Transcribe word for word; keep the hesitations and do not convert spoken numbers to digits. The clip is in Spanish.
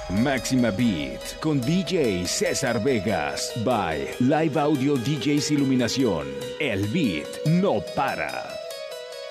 Máxima Beat con D J César Vegas by Live Audio D Js Iluminación. El beat no para.